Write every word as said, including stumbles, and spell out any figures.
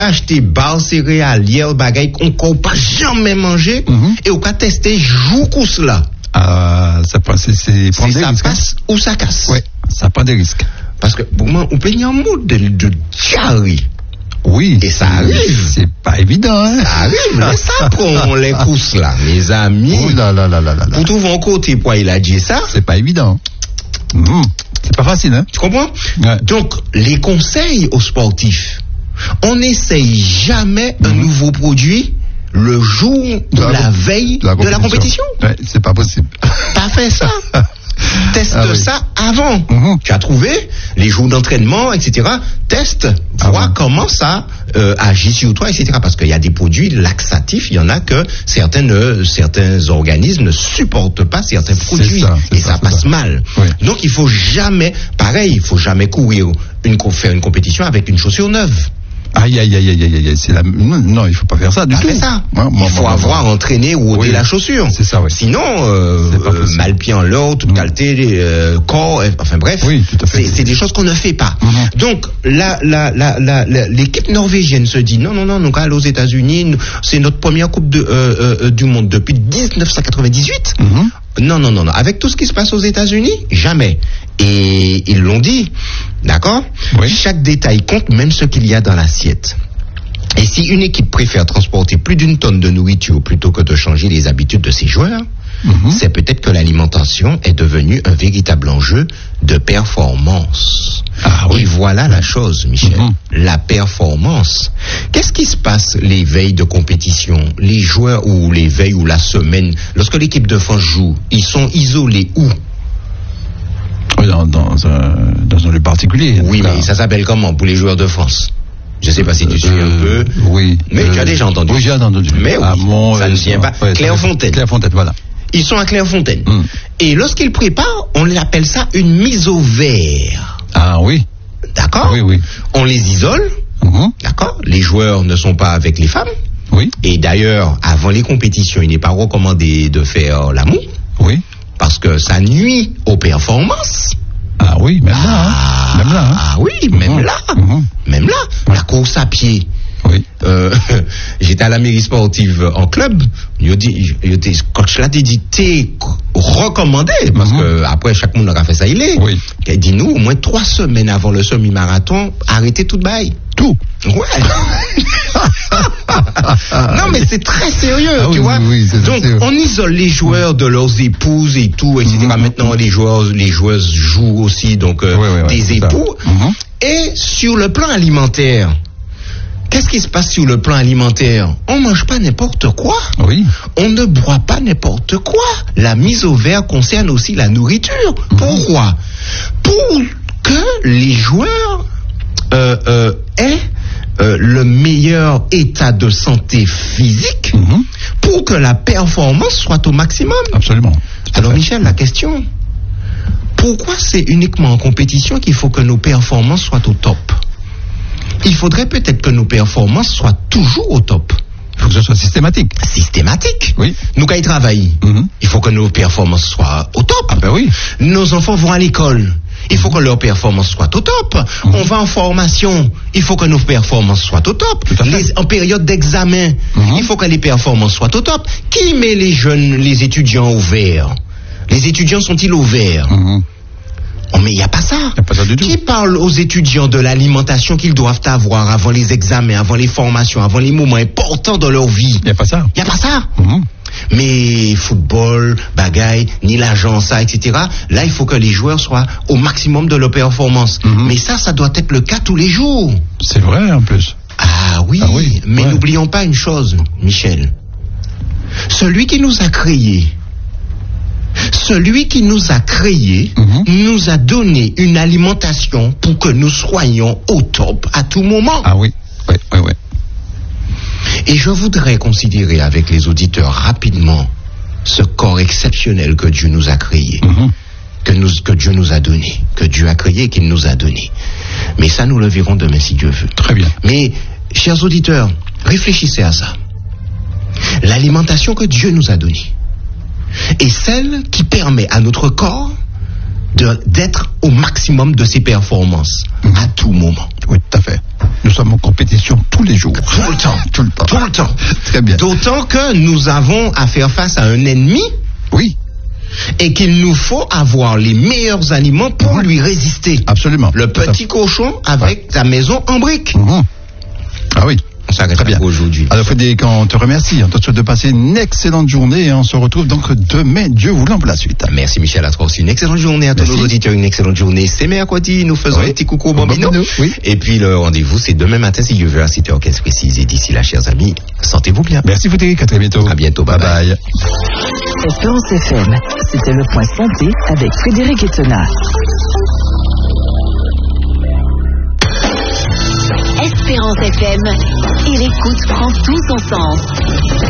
acheter barres céréalières, bagaille qu'on n'a pas jamais mangé, mm-hmm. et on a testé jour comme cela. Ah, ça passe, c'est prendre des ça risques. Ça passe ou ça casse. Oui, ça prend des risques. Parce que pour moi, on peut y en mode de, de diarrhée. Oui. Et ça arrive. C'est pas évident, hein. Ça arrive. Mais ça prend les courses là, mes amis. Oh là là là là là. Pour trouver un côté, pourquoi il a dit ça. C'est pas évident. Mmh. C'est pas facile, hein. Tu comprends? Ouais. Donc, les conseils aux sportifs. On n'essaye jamais mmh. un nouveau produit le jour de, de la, la veille de la compétition. De la compétition. Ouais, c'est pas possible. T'as fait ça. Teste ah oui. ça avant. Mm-hmm. Tu as trouvé les jours d'entraînement, et cetera. Teste, ah vois oui. comment ça euh, agit sur toi, et cetera. Parce qu'il y a des produits laxatifs, il y en a que certaines, certains organismes ne supportent pas certains produits. Ça, et ça, ça passe ça. mal. Oui. Donc il faut jamais, pareil, il faut jamais courir, une, faire une compétition avec une chaussure neuve. Aïe, aïe, aïe, aïe, aïe, aïe, c'est la... Non, il faut pas faire ça du pas tout. Fait ça. Ouais, il faut moi, avoir moi, entraîné ou ôté oui. la chaussure. C'est ça, oui. Sinon, euh, euh, mal pied en l'air, toute mmh. qualité, euh, corps, enfin bref. Oui, tout à fait. C'est, c'est des choses qu'on ne fait pas. Mmh. Donc, la, la, la, la, la, l'équipe norvégienne se dit, non, non, non, nous allons aux États-Unis, c'est notre première coupe de, euh, euh, du monde depuis dix-neuf cent quatre-vingt-dix-huit. Mmh. Non, non, non, non. Avec tout ce qui se passe aux États-Unis, jamais. Et ils l'ont dit, d'accord? Oui. Chaque détail compte, même ce qu'il y a dans l'assiette. Et si une équipe préfère transporter plus d'une tonne de nourriture plutôt que de changer les habitudes de ses joueurs, mm-hmm. c'est peut-être que l'alimentation est devenue un véritable enjeu de performance. Ah, oui. Et voilà la chose, Michel. Mm-hmm. La performance. Qu'est-ce qui se passe les veilles de compétition? Les joueurs ou les veilles ou la semaine, lorsque l'équipe de France joue, ils sont isolés où? Dans, dans, un, dans un lieu particulier. Oui, mais ça s'appelle comment pour les joueurs de France? Je ne sais pas si tu suis euh, un peu. Oui. Mais euh, tu as déjà entendu. Oui, j'ai entendu. Mais oui, ah, bon, ça euh, ne vient pas. Ouais, Clairefontaine. Clairefontaine, voilà. Ils sont à Clairefontaine. Mm. Et lorsqu'ils préparent, on appelle ça une mise au vert. Ah oui. D'accord. Oui, oui. On les isole. Mm-hmm. D'accord. Les joueurs ne sont pas avec les femmes. Oui. Et d'ailleurs, avant les compétitions, il n'est pas recommandé de faire l'amour. Oui. Parce que ça nuit aux performances. Ah oui, même là. Hein. Ah, même là. Hein. Ah oui, même mmh. là. Mmh. Même là. Mmh. La course à pied. Oui. Euh, j'étais à la mairie sportive en club. Il dit, coach là, il dit, t'es recommandé, parce mmh. que après chaque monde aura fait ça, il est. Oui. Il dit, nous, au moins trois semaines avant le semi-marathon, arrêtez tout de bail. Tout. Ouais. Non, mais c'est très sérieux, ah, tu oui, vois. Oui, oui, donc, sérieux. on isole les joueurs de leurs épouses et tout, et cetera. Mmh. Maintenant, les joueurs, les joueuses jouent aussi, donc, euh, oui, oui, oui, des époux. Mmh. Et sur le plan alimentaire, qu'est-ce qui se passe sur le plan alimentaire? On mange pas n'importe quoi. Oui. On ne boit pas n'importe quoi. La mise au vert concerne aussi la nourriture. Mmh. Pourquoi? Pour que les joueurs euh, euh, aient euh, le meilleur état de santé physique, mmh. pour que la performance soit au maximum. Absolument. Alors Michel, la question, pourquoi c'est uniquement en compétition qu'il faut que nos performances soient au top? Il faudrait peut-être que nos performances soient toujours au top. Il faut que ce soit systématique. Systématique. Oui. Nous, quand ils travaillent, mm-hmm. il faut que nos performances soient au top. Ah ben oui. Nos enfants vont à l'école. Il faut que leurs performances soient au top. Mm-hmm. On va en formation. Il faut que nos performances soient au top. Les, en période d'examen, mm-hmm. il faut que les performances soient au top. Qui met les jeunes, les étudiants au vert? Les étudiants sont-ils au vert? mm-hmm. Oh, mais il n'y a pas ça. Y a pas ça du tout. Qui parle aux étudiants de l'alimentation qu'ils doivent avoir avant les examens, avant les formations, avant les moments importants de leur vie? Il n'y a pas ça. Il n'y a pas ça. Mm-hmm. Mais football, bagaille, ni l'argent, ça, et cetera. Là, il faut que les joueurs soient au maximum de leur performance. Mm-hmm. Mais ça, ça doit être le cas tous les jours. C'est vrai, en plus. Ah oui, ah oui mais ouais. n'oublions pas une chose, Michel. Celui qui nous a créés, Celui qui nous a créés mm-hmm. nous a donné une alimentation pour que nous soyons au top à tout moment. Ah oui, oui, oui, oui. Et je voudrais considérer avec les auditeurs rapidement ce corps exceptionnel que Dieu nous a créé, mm-hmm. que, nous, que Dieu nous a donné, que Dieu a créé et qu'il nous a donné. Mais ça, nous le verrons demain si Dieu veut. Très bien. Mais, chers auditeurs, réfléchissez à ça. L'alimentation que Dieu nous a donnée est celle qui permet à notre corps de, d'être au maximum de ses performances mmh. à tout moment. Oui, tout à fait. Nous sommes en compétition tous les jours. Tout le temps. Tout le temps. Tout le temps. Très bien. D'autant que nous avons à faire face à un ennemi. Oui. Et qu'il nous faut avoir les meilleurs aliments pour mmh. lui résister. Absolument. Le petit cochon avec ouais. sa maison en briques. Mmh. Ah oui. On s'arrête très bien aujourd'hui. Alors Frédéric, on te remercie. On te souhaite de passer une excellente journée et on se retrouve donc demain, Dieu voulant, pour la suite. Merci Michel, à toi aussi. Une excellente journée à tous nos auditeurs, une excellente journée. C'est mercredi, nous faisons oui. un petit coucou au Bambino. Bambino oui. Et puis le rendez-vous, c'est demain matin, si Dieu veut, à sept heures quinze précise. Et d'ici là, chers amis, sentez-vous bien. Merci Frédéric, à très bientôt. À bientôt, bye bye. bye. Espérance F M, c'était le point santé avec Frédéric Etena. Espérance F M, et l'écoute prend tout son sens.